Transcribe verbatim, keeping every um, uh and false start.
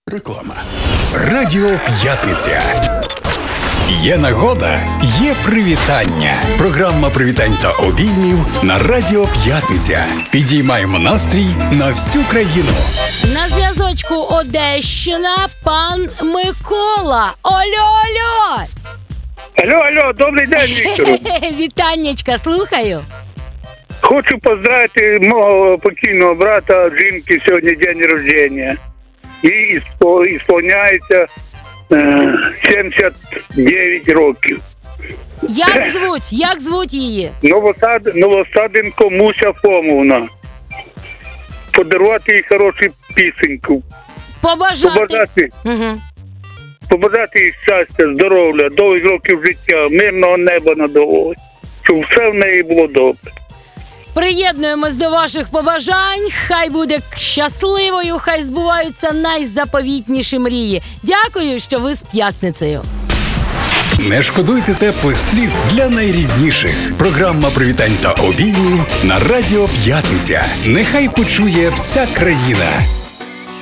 Реклама. Радіо П'ятниця. Є нагода, є привітання. Програма привітань та обіймів на Радіо П'ятниця. Підіймаємо настрій на всю країну. На зв'язочку Одещина пан Микола. Алло-алло! Алло, алло, добрий день, Віктор. Вітаннячка, слухаю. Хочу поздравити мого покійного брата, жінки, сьогодні день народження. Їй ісполняється е, сімдесят дев'ять років. Як звуть? Як звуть її? Новосад, Новосаденко Муся Фомовна. Подарувати їй хорошу пісеньку. Побажати. Побажати, Угу. побажати їй щастя, здоров'я, довгих років життя, мирного неба над головою. Щоб все в неї було добре. Приєднуємось до ваших побажань. Хай буде щасливою, хай збуваються найзаповітніші мрії. Дякую, що ви з п'ятницею. Не шкодуйте теплих слів для найрідніших. Програма привітань та обіймів на Радіо П'ятниця. Нехай почує вся країна.